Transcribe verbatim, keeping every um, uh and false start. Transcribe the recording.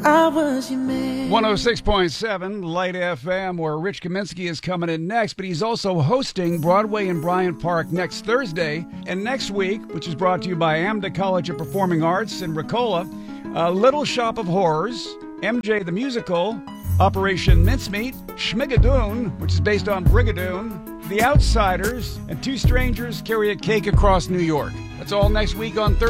I was your man. one oh six point seven Light F M, where Rich Kaminsky is coming in next, but he's also hosting Broadway in Bryant Park next Thursday. And next week, which is brought to you by AMDA College of Performing Arts in Ricola, uh, Little Shop of Horrors, M J the Musical, Operation Mincemeat, Schmigadoon, which is based on Brigadoon, The Outsiders, and Two Strangers Carry a Cake Across New York. That's all next week on Thursday.